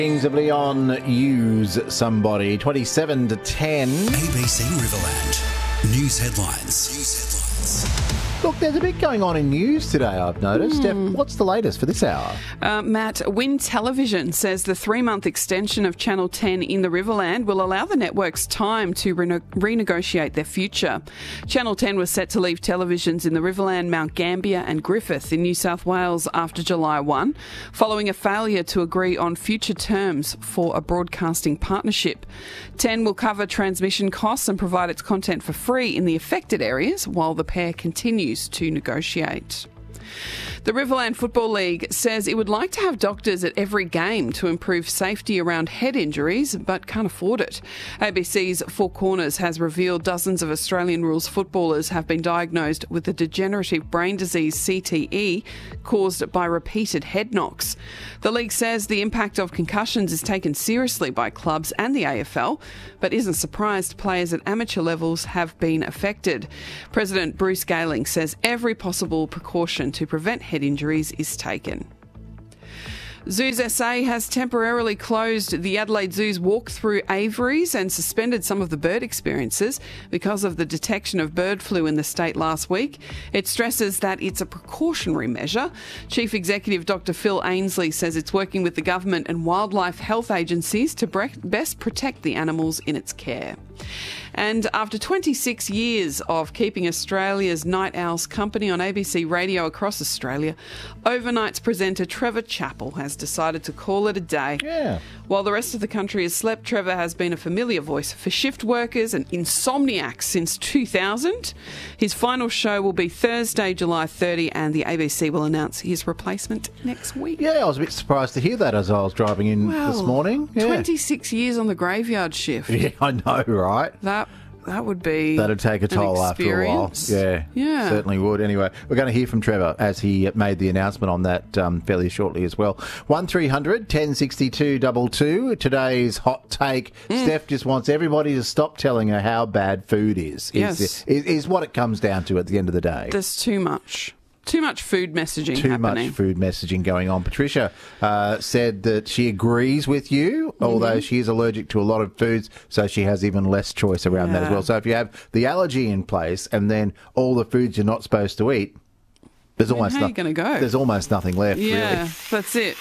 Kings of Leon use somebody. 27 to 10. ABC Riverland. News headlines. Look, there's a bit going on in news today, I've noticed. Steph, what's the latest for this hour? Matt, Win Television says the 3-month extension of Channel 10 in the Riverland will allow the networks time to renegotiate their future. Channel 10 was set to leave televisions in the Riverland, Mount Gambier and Griffith in New South Wales after July 1, following a failure to agree on future terms for a broadcasting partnership. 10 will cover transmission costs and provide its content for free in the affected areas, while the pair continues to negotiate. The Riverland Football League says it would like to have doctors at every game to improve safety around head injuries, but can't afford it. ABC's Four Corners has revealed dozens of Australian rules footballers have been diagnosed with the degenerative brain disease CTE caused by repeated head knocks. The league says the impact of concussions is taken seriously by clubs and the AFL, but isn't surprised players at amateur levels have been affected. President Bruce Galing says every possible precaution to prevent head injuries is taken. Zoos SA has temporarily closed the Adelaide Zoo's walk-through aviaries and suspended some of the bird experiences because of the detection of bird flu in the state last week. It stresses that it's a precautionary measure. Chief Executive Dr Phil Ainsley says it's working with the government and wildlife health agencies to best protect the animals in its care. And after 26 years of keeping Australia's night owls company on ABC Radio across Australia, Overnights presenter Trevor Chappell has decided to call it a day. Yeah. While the rest of the country has slept, Trevor has been a familiar voice for shift workers and insomniacs since 2000. His final show will be Thursday, July 30, and the ABC will announce his replacement next week. Yeah, I was a bit surprised to hear that as I was driving in this morning. Yeah. 26 years on the graveyard shift. Yeah, I know, right? That would be That'd take a toll after a while. Yeah, certainly would. Anyway, we're going to hear from Trevor as he made the announcement on that fairly shortly as well. 1300 1062 22. Today's hot take. Steph just wants everybody to stop telling her how bad food is. Is what it comes down to at the end of the day. There's too much. Too much food messaging happening. Too much food messaging going on. Patricia said that she agrees with you, although she is allergic to a lot of foods, so she has even less choice around that as well. So if you have the allergy in place and then all the foods you're not supposed to eat, there's almost how are you going to go? There's almost nothing left, really. That's it.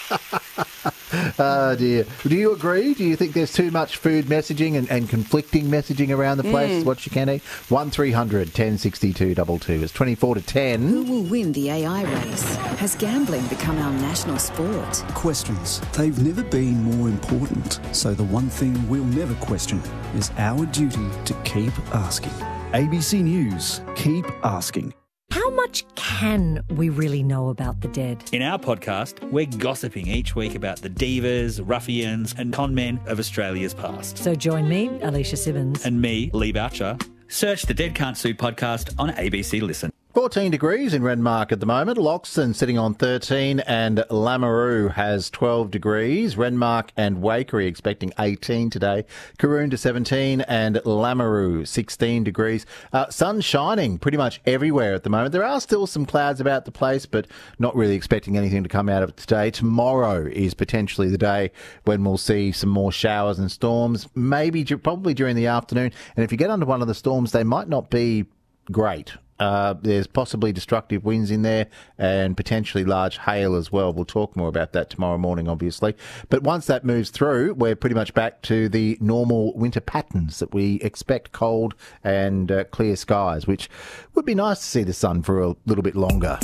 Oh, dear. Do you agree? Do you think there's too much food messaging and conflicting messaging around the place? What you can eat? 1300 1062 22. It's 24 to 10. Who will win the AI race? Has gambling become our national sport? Questions. They've never been more important. So the one thing we'll never question is our duty to keep asking. ABC News. Keep asking. How much can we really know about the dead? In our podcast, we're gossiping each week about the divas, ruffians and con men of Australia's past. So join me, Alicia Simmons. And me, Lee Boucher. Search the Dead Can't Sue podcast on ABC Listen. 14 degrees in Renmark at the moment. Loxton sitting on 13 and Lameroo has 12 degrees. Renmark and Waikerie expecting 18 today. Karoon to 17 and Lameroo 16 degrees. Sun shining pretty much everywhere at the moment. There are still some clouds about the place, but not really expecting anything to come out of it today. Tomorrow is potentially the day when we'll see some more showers and storms, probably during the afternoon. And if you get under one of the storms, they might not be great. There's possibly destructive winds in there and potentially large hail as well. We'll talk more about that tomorrow morning, obviously. But once that moves through, we're pretty much back to the normal winter patterns that we expect, cold and clear skies, which would be nice to see the sun for a little bit longer.